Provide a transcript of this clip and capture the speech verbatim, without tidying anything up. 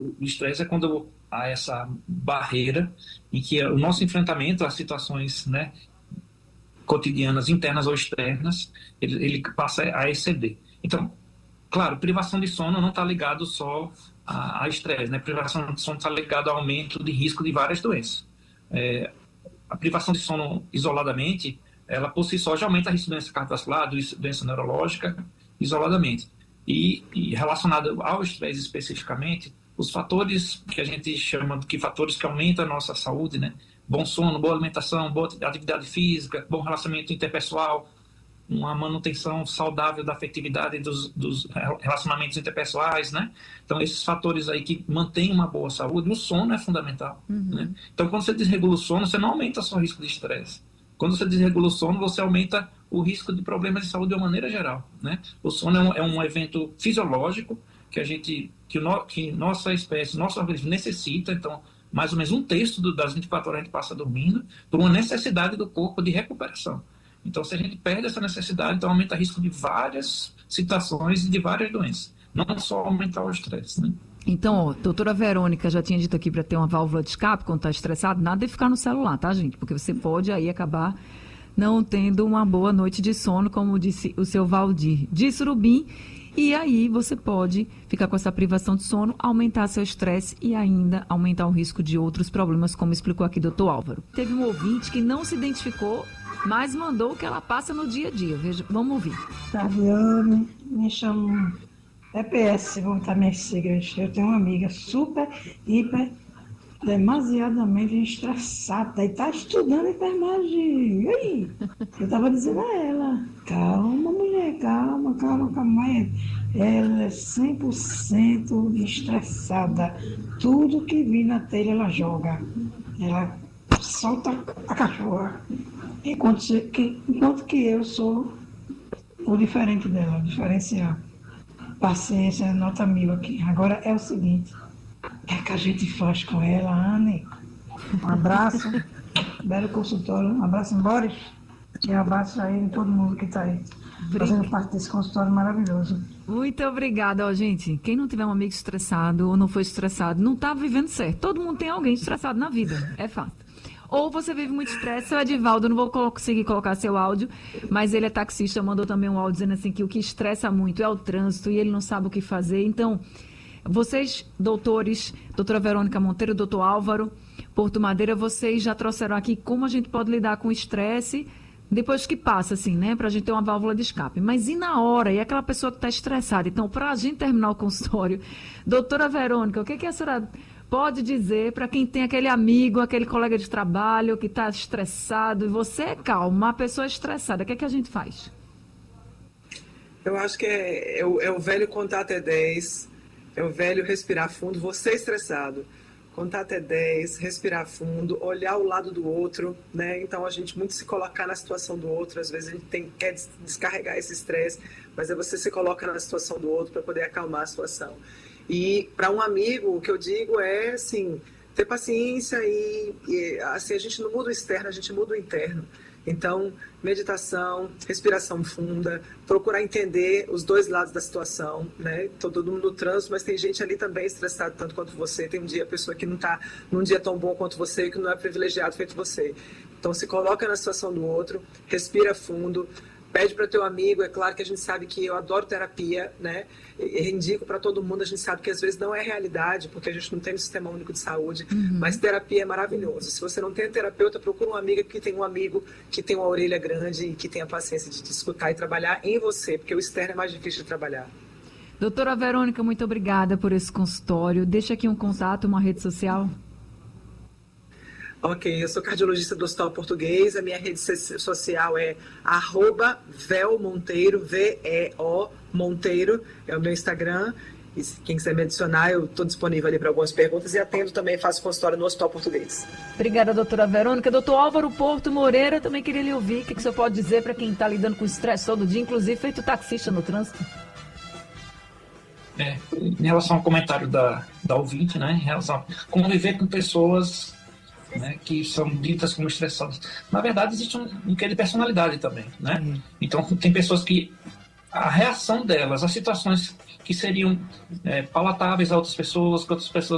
o estresse é quando há essa barreira em que o nosso enfrentamento às situações, né, cotidianas, internas ou externas, ele, ele passa a exceder. Então, claro, privação de sono não está ligado só a, a estresse, né? Privação de sono está ligado ao aumento de risco de várias doenças. É, a privação de sono isoladamente, ela por si só já aumenta a risco de doença cardiovascular, doença neurológica, isoladamente. E, e relacionado ao estresse especificamente, os fatores que a gente chama de fatores que aumentam a nossa saúde, né? Bom sono, boa alimentação, boa atividade física, bom relacionamento interpessoal, uma manutenção saudável da afetividade dos, dos relacionamentos interpessoais, né? Então, esses fatores aí que mantêm uma boa saúde, o sono é fundamental, Uhum. né? Então, quando você desregula o sono, você não aumenta só o risco de estresse. Quando você desregula o sono, você aumenta o risco de problemas de saúde de uma maneira geral, né? O sono é um, é um evento fisiológico que a gente, que, no, que nossa espécie, nosso organismo necessita. Então, mais ou menos um terço do, das vinte e quatro horas a gente passa dormindo por uma necessidade do corpo de recuperação. Então, se a gente perde essa necessidade, então aumenta o risco de várias situações e de várias doenças. Não só aumentar o estresse, né? Então, ó, doutora Verônica já tinha dito aqui para ter uma válvula de escape quando está estressado, nada de ficar no celular, tá, gente? Porque você pode aí acabar não tendo uma boa noite de sono, como disse o seu Valdir de Surubim, e aí você pode ficar com essa privação de sono, aumentar seu estresse e ainda aumentar o risco de outros problemas, como explicou aqui doutor Álvaro. Teve um ouvinte que não se identificou, mas mandou o que ela passa no dia a dia. Veja, vamos ouvir. Taviane, me chamo E P S, vou botar minhas siglas. Eu tenho uma amiga super, hiper, demasiadamente estressada e está estudando enfermagem. E aí? Eu estava dizendo a ela, calma, mulher, calma, calma, calma. Ela é cem por cento estressada. Tudo que vir na telha, ela joga. Ela solta a cachorra. Enquanto que, enquanto que eu sou o diferente dela, o diferencial. Paciência, nota mil aqui. Agora é o seguinte, o que é que a gente faz com ela, Anne? Um abraço, belo consultório, um abraço em Boris, e um abraço aí em todo mundo que está aí, fazendo parte desse consultório maravilhoso. Muito obrigada, ó, gente. Quem não tiver um amigo estressado ou não foi estressado, não está vivendo certo. Todo mundo tem alguém estressado na vida, é fato. Ou você vive muito estresse, seu Edivaldo, não vou conseguir colocar seu áudio, mas ele é taxista, mandou também um áudio dizendo assim que o que estressa muito é o trânsito e ele não sabe o que fazer. Então, vocês, doutores, doutora Verônica Monteiro, doutor Álvaro Porto Madeira, vocês já trouxeram aqui como a gente pode lidar com o estresse depois que passa, assim, né, pra gente ter uma válvula de escape. Mas e na hora? E aquela pessoa que está estressada? Então, para a gente terminar o consultório, doutora Verônica, o que, que a senhora pode dizer para quem tem aquele amigo, aquele colega de trabalho que está estressado, e você é calmo, uma pessoa estressada, o que é que a gente faz? Eu acho que é, é, o, é o velho contar até dez, é o velho respirar fundo, você estressado, contar até dez, respirar fundo, olhar o lado do outro, né? Então a gente muito se colocar na situação do outro, às vezes a gente tem, quer descarregar esse estresse, mas é você se coloca na situação do outro para poder acalmar a situação. E para um amigo, o que eu digo é, assim, ter paciência e, e, assim, a gente não muda o externo, a gente muda o interno. Então, meditação, respiração funda, procurar entender os dois lados da situação, né? Todo mundo no trânsito, mas tem gente ali também estressada tanto quanto você. Tem um dia a pessoa que não está num dia tão bom quanto você, que não é privilegiado feito você. Então, se coloca na situação do outro, respira fundo, pede para teu amigo. É claro que a gente sabe que eu adoro terapia, né? Eu indico para todo mundo, a gente sabe que às vezes não é realidade, porque a gente não tem um sistema único de saúde, uhum. Mas terapia é maravilhoso. Se você não tem terapeuta, procura um amigo que tem um amigo que tem uma orelha grande e que tem a paciência de te escutar e trabalhar em você, porque o externo é mais difícil de trabalhar. Doutora Verônica, muito obrigada por esse consultório. Deixa aqui um contato, uma rede social. Ok, eu sou cardiologista do Hospital Português, a minha rede social é arroba velmonteiro, V E O Monteiro, é o meu Instagram, e quem quiser me adicionar, eu estou disponível ali para algumas perguntas e atendo também, faço consultório no Hospital Português. Obrigada, doutora Verônica. Doutor Álvaro Porto Moreira, também queria lhe ouvir, o que, que o senhor pode dizer para quem está lidando com estresse todo dia, inclusive feito taxista no trânsito? É, em relação ao comentário da, da ouvinte, né, em relação a conviver com pessoas, né, que são ditas como estressadas. Na verdade, existe um, um quê de personalidade também, né? Uhum. Então, tem pessoas que a reação delas, as situações que seriam é, palatáveis a outras pessoas, que outras pessoas